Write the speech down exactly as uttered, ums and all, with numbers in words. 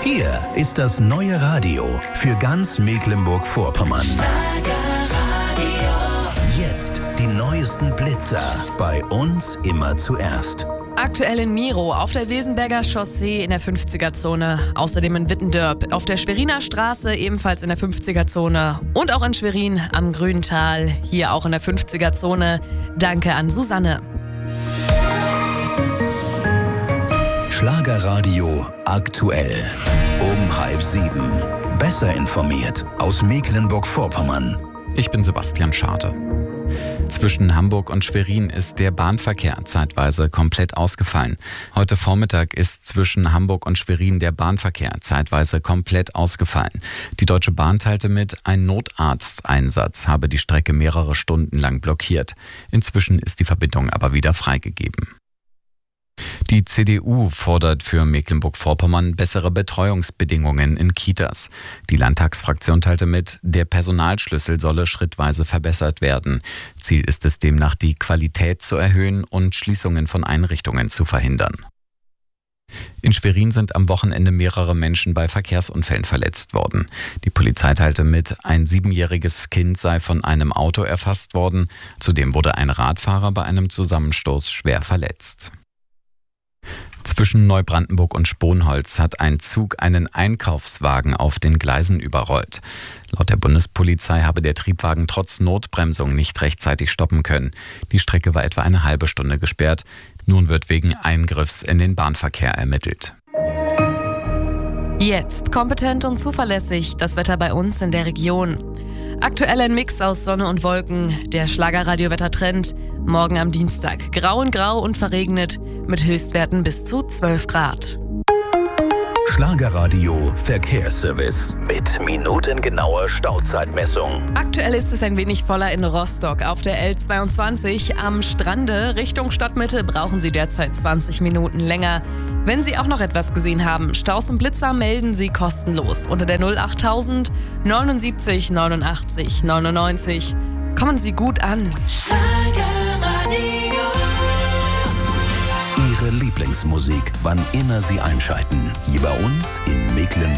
Hier ist das neue Radio für ganz Mecklenburg-Vorpommern. Jetzt die neuesten Blitzer. Bei uns immer zuerst. Aktuell in Miro, auf der Wesenberger Chaussee in der fünfziger-Zone. Außerdem in Wittendörp, auf der Schweriner Straße ebenfalls in der fünfziger-Zone. Und auch in Schwerin am Grüntal, hier auch in der fünfziger-Zone. Danke an Susanne. Schlagerradio aktuell. Um halb sieben. Besser informiert aus Mecklenburg-Vorpommern. Ich bin Sebastian Schade. Zwischen Hamburg und Schwerin ist der Bahnverkehr zeitweise komplett ausgefallen. Heute Vormittag ist zwischen Hamburg und Schwerin der Bahnverkehr zeitweise komplett ausgefallen. Die Deutsche Bahn teilte mit, ein Notarzteinsatz habe die Strecke mehrere Stunden lang blockiert. Inzwischen ist die Verbindung aber wieder freigegeben. Die C D U fordert für Mecklenburg-Vorpommern bessere Betreuungsbedingungen in Kitas. Die Landtagsfraktion teilte mit, der Personalschlüssel solle schrittweise verbessert werden. Ziel ist es demnach, die Qualität zu erhöhen und Schließungen von Einrichtungen zu verhindern. In Schwerin sind am Wochenende mehrere Menschen bei Verkehrsunfällen verletzt worden. Die Polizei teilte mit, ein siebenjähriges Kind sei von einem Auto erfasst worden. Zudem wurde ein Radfahrer bei einem Zusammenstoß schwer verletzt. Zwischen Neubrandenburg und Sponholz hat ein Zug einen Einkaufswagen auf den Gleisen überrollt. Laut der Bundespolizei habe der Triebwagen trotz Notbremsung nicht rechtzeitig stoppen können. Die Strecke war etwa eine halbe Stunde gesperrt. Nun wird wegen Eingriffs in den Bahnverkehr ermittelt. Jetzt kompetent und zuverlässig das Wetter bei uns in der Region. Aktuell ein Mix aus Sonne und Wolken, der Schlagerradio-Wettertrend. Morgen am Dienstag grau in grau und verregnet mit Höchstwerten bis zu zwölf Grad. Schlagerradio Verkehrsservice mit minutengenauer Stauzeitmessung. Aktuell ist es ein wenig voller in Rostock. Auf der L zweiundzwanzig am Strande Richtung Stadtmitte brauchen Sie derzeit zwanzig Minuten länger. Wenn Sie auch noch etwas gesehen haben, Staus und Blitzer melden Sie kostenlos unter der null achttausend neunundsiebzig neunundachtzig neunundneunzig. Kommen Sie gut an. Ihre Lieblingsmusik, wann immer Sie einschalten. Hier bei uns in Mecklenburg.